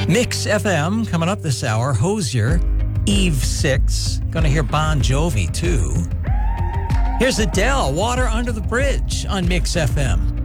Mix FM coming up this hour. Hozier, Eve 6. Gonna hear Bon Jovi too. Here's Adele, Water Under the Bridge on Mix FM.